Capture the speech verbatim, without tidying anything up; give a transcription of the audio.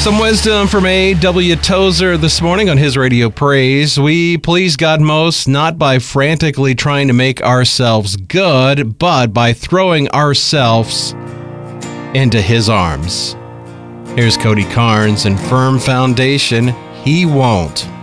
Some wisdom from A W. Tozer this morning on his Radio Praise. We please God most not by frantically trying to make ourselves good, but by throwing ourselves into His arms. Here's Cody Carnes and Firm Foundation, He Won't.